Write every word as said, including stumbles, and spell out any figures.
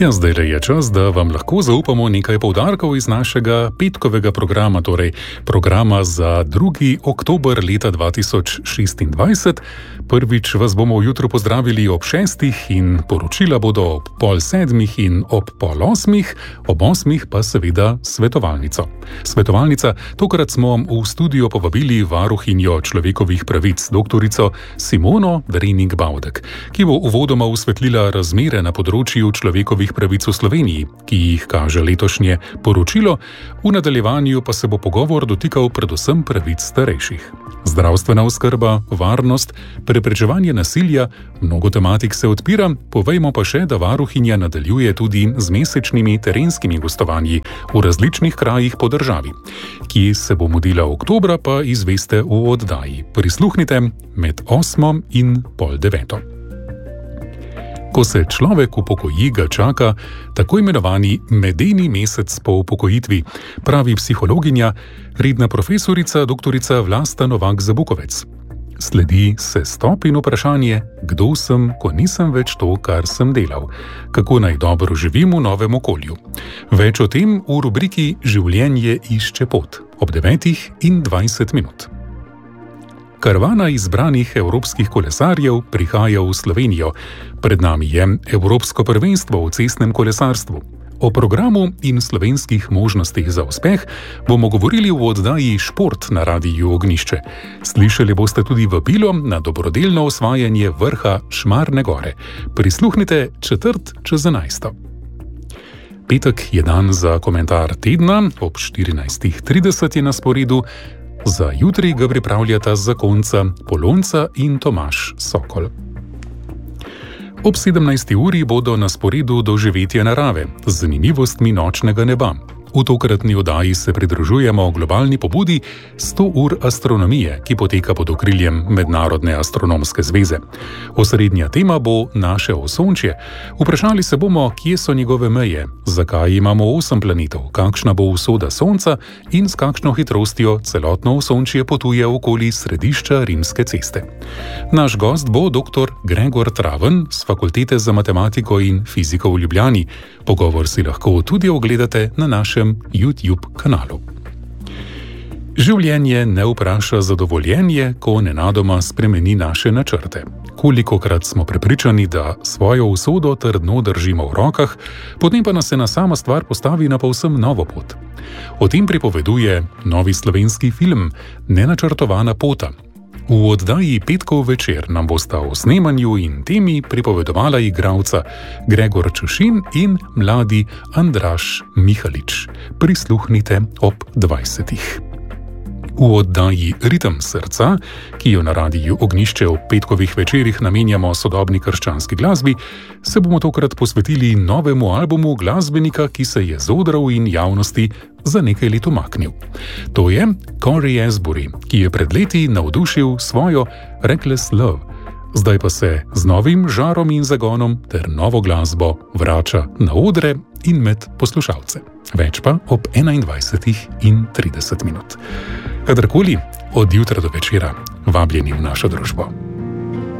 Ja, zdaj je čas, da vam lahko zaupamo nekaj poudarkov iz našega petkovega programa, torej programa za drugi oktober leta dva tisoč šestindvajset. Prvič vas bomo ujutro pozdravili ob šestih in poročila bodo ob pol sedmih in ob pol osmih, ob osmih pa seveda svetovalnico. Svetovalnica, tokrat smo v studio povabili varuhinjo človekovih pravic, doktorico Simono Drening-Bavdek, ki bo uvodoma osvetlila razmere na področju človekovih pravic v Sloveniji, ki jih kaže letošnje poročilo, v nadaljevanju pa se bo pogovor dotikal predvsem pravic starejših. Zdravstvena oskrba, varnost, preprečevanje nasilja, mnogo tematik se odpira, povejmo pa še, da varuhinja nadaljuje tudi z mesečnimi terenskimi gostovanji v različnih krajih po državi. Kje se bo mudila oktobra, pa izveste v oddaji. Prisluhnite med osmo in pol deveto. Ko se človek upokoji, ga čaka tako imenovani medeni mesec po upokojitvi, pravi psihologinja, redna profesorica doktorica Vlasta Novak-Zabukovec. Sledi sestop in vprašanje, kdo sem, ko nisem več to, kar sem delal, kako naj dobro živim v novem okolju. Več o tem v rubriki Življenje išče pot ob devetih in dvajset minut. Karavana izbranih evropskih kolesarjev prihaja v Slovenijo. Pred nami je Evropsko prvenstvo v cestnem kolesarstvu. O programu in slovenskih možnostih za uspeh bomo govorili v oddaji Šport na Radiu Ognjišče. Slišali boste tudi vabilo na dobrodelno osvajanje vrha Šmarne gore. Prisluhnite četrt čez enajsto. Petek je dan za komentar tedna, ob štirinajstih trideset je na sporedu. Za jutri ga pripravljata zakonca Polonca in Tomaž Sokol. Ob sedemnajsti uri bodo na sporedu doživetje narave z zanimivostmi nočnega neba. V tokratni oddaji se pridružujemo globalni pobudi sto ur astronomije, ki poteka pod okriljem Mednarodne astronomske zveze. Osrednja tema bo naše osončje. Vprašali se bomo, kje so njegove meje, zakaj imamo osem planetov, kakšna bo usoda Sonca in s kakšno hitrostjo celotno osončje potuje okoli središča Rimske ceste. Naš gost bo doktor Gregor Traven z Fakultete za matematiko in fiziko v Ljubljani. Pogovor si lahko tudi ogledate na našem YouTube kanalu. Življenje ne vpraša za dovoljenje, ko nenadoma spremeni naše načrte. Kolikokrat smo prepričani, da svojo usodo trdno držimo v rokah, potem pa nas ena sama stvar postavi na povsem novo pot. O tem pripoveduje novi slovenski film Nenačrtovana pota. V oddaji Petkov večer nam bosta o snemanju in temi pripovedovala igralca Gregor Čušin in mladi Andraž Mihalič. Prisluhnite ob dvajsetih. V oddaji Ritem srca, ki jo na Radiu Ognjišče ob petkovih večerih namenjamo sodobni krščanski glasbi, se bomo tokrat posvetili novemu albumu glasbenika, ki se je z odrov in javnosti za nekaj let umaknil. To je Cory Asbury, ki je pred leti navdušil svojo Reckless Love. Zdaj pa se z novim žarom in zagonom ter novo glasbo vrača na odre in med poslušalce. Več pa ob enaindvajsetih in trideset minut. Kadarkoli, od jutra do večera, vabljeni v našo družbo.